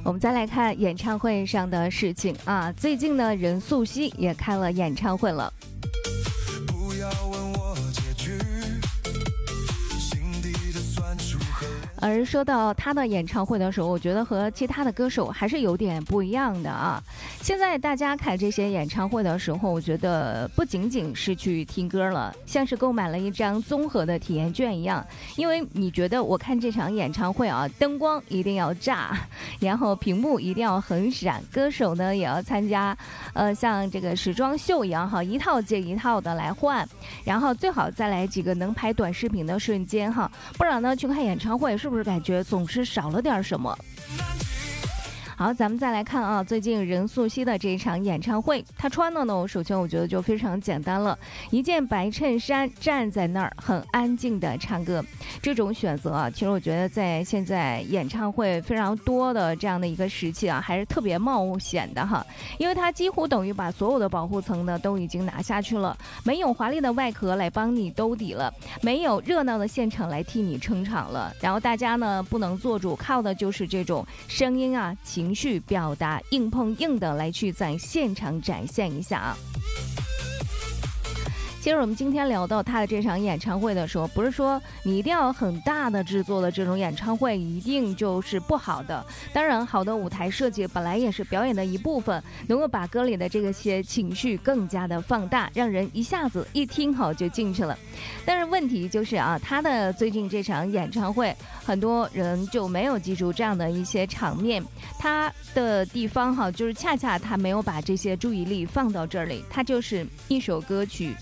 我们再来看演唱会上的事情啊，最近呢，任素汐也开了演唱会了。 不要问我结局，心底的酸楚和而说到他的演唱会的时候，我觉得和其他的歌手还是有点不一样的啊。现在大家看这些演唱会的时候，我觉得不仅仅是去听歌了，像是购买了一张综合的体验券一样。因为你觉得我看这场演唱会啊，灯光一定要炸，然后屏幕一定要很闪，歌手呢也要参加，像这个时装秀一样哈，一套接一套的来换，然后最好再来几个能拍短视频的瞬间哈，不然呢去看演唱会是不是感觉总是少了点什么？好，咱们再来看啊，最近任素汐的这一场演唱会，她穿的呢，首先我觉得就非常简单了，一件白衬衫，站在那儿很安静的唱歌。这种选择啊，其实我觉得在现在演唱会非常多的这样的一个时期啊，还是特别冒险的哈，因为它几乎等于把所有的保护层呢都已经拿下去了，没有华丽的外壳来帮你兜底了，没有热闹的现场来替你撑场了，然后大家呢不能做主，靠的就是这种声音啊、情绪表达，硬碰硬的来去在现场展现一下啊。其实我们今天聊到他的这场演唱会的时候，不是说你一定要很大的制作的这种演唱会一定就是不好的，当然好的舞台设计本来也是表演的一部分，能够把歌里的这些情绪更加的放大，让人一下子一听好就进去了。但是问题就是啊，他的最近这场演唱会很多人就没有记住这样的一些场面，他的地方哈，就是恰恰他没有把这些注意力放到这里，他就是一首歌曲